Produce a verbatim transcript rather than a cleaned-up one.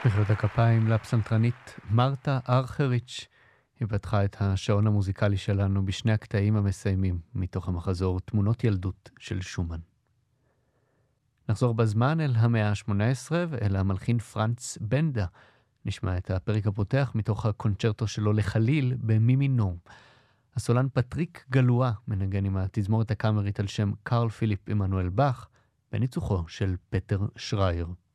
מחיאות הכפיים לפסנתרנית מרתה ארכריץ'. היא פתחה את השעון המוזיקלי שלנו בשני הקטעים המסיימים מתוך המחזור תמונות ילדות של שומן. נחזור בזמן אל המאה ה-שמונה עשרה ואל המלחין פרנץ בנדה. נשמע את הפרק הפותח מתוך הקונצ'רטו שלו לחליל במי מינור. הסולן פטריק גלואה מנגן עם התזמורת הקאמרית על שם קרל פיליפ עמנואל באך בניצוחו של פטר שרייר.